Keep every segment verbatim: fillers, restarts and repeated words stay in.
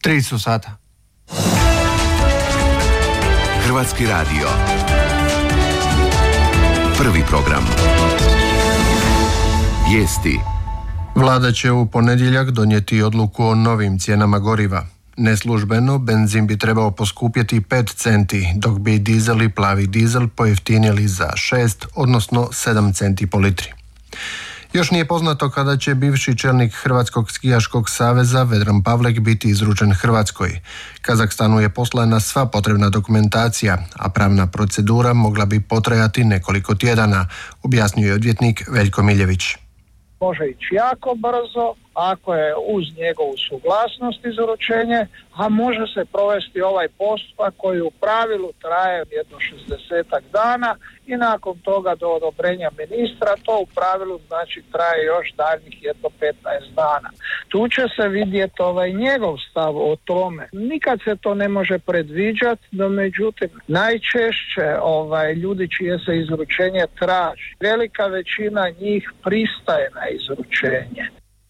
Tri su sata. Hrvatski radio. Prvi program. Vijesti. Vlada će u ponedjeljak donijeti odluku o novim cijenama goriva. Neslužbeno, benzin bi trebao poskupjeti pet centi, dok bi dizel i plavi dizel pojeftinili za šest, odnosno sedam centi po litri. Još nije poznato kada će bivši čelnik Hrvatskog skijaškog saveza Vedran Pavlek biti izručen Hrvatskoj. Kazahstanu je poslana sva potrebna dokumentacija, a pravna procedura mogla bi potrajati nekoliko tjedana, objasnio je odvjetnik Veljko Miljević. Može ići jako brzo, ako je uz njegovu suglasnost izručenje, a može se provesti ovaj postupak koji u pravilu traje jedno šezdesetak dana i nakon toga do odobrenja ministra to u pravilu znači traje još daljnjih jedno petnaest dana. Tu će se vidjeti ovaj njegov stav o tome. Nikad se to ne može predviđati, no međutim najčešće ovaj ljudi čije se izručenje traži, velika većina njih pristaje na izručenje.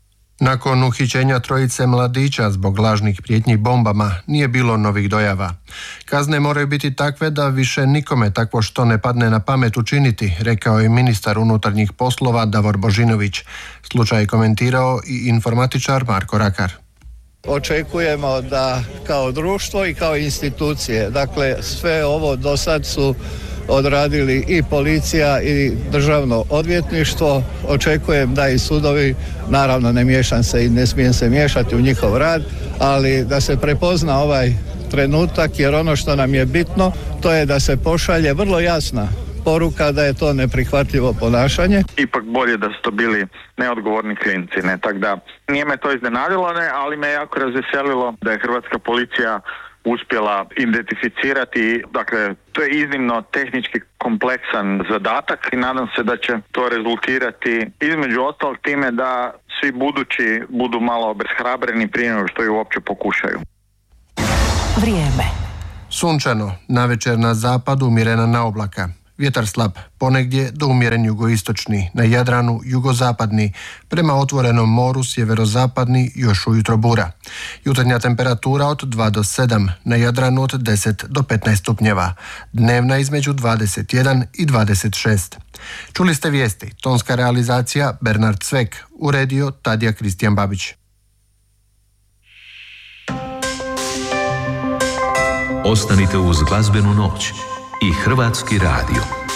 Nakon uhićenja trojice mladića zbog lažnih prijetnji bombama nije bilo novih dojava. Kazne moraju biti takve da više nikome takvo što ne padne na pamet učiniti, rekao je ministar unutarnjih poslova Davor Božinović. Slučaj je komentirao i informatičar Marko Rakar. Očekujemo da kao društvo i kao institucije, dakle sve ovo do sad su odradili i policija i državno odvjetništvo. Očekujem da i sudovi, naravno ne miješam se i ne smijem se miješati u njihov rad, ali da se prepozna ovaj trenutak, jer ono što nam je bitno to je da se pošalje vrlo jasna poruka da je to neprihvatljivo ponašanje. Ipak bolje da su to bili neodgovorni klinci, ne, tako da nije me to iznenadilo, ne, ali me jako razveselilo da je hrvatska policija uspjela identificirati, dakle to je iznimno tehnički kompleksan zadatak i nadam se da će to rezultirati između ostalog time da svi budući budu malo obeshrabreni prije nego što ju uopće pokušaju. Vrijeme. Sunčano, navečer na zapadu umjerena na oblaka. Vjetar slab, ponegdje do umjeren jugoistočni, na Jadranu jugozapadni, prema otvorenom moru sjeverozapadni, još ujutro bura. Jutarnja temperatura od dva do sedam, na Jadranu od deset do petnaest stupnjeva, dnevna između dvadeset jedan i dvadeset šest. Čuli ste vijesti, tonska realizacija Bernard Cvek, uredio Tadija Kristijan Babić. Ostanite uz glazbenu noć i Hrvatski radio.